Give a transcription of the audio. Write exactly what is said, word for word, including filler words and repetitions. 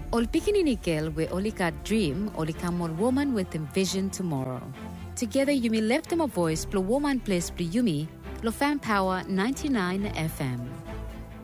Ol pikininikil we olika dream olika mol woman with envision tomorrow. Together you may lift them a voice, blow woman place, blow yumi, lo fan power ninety-nine F M.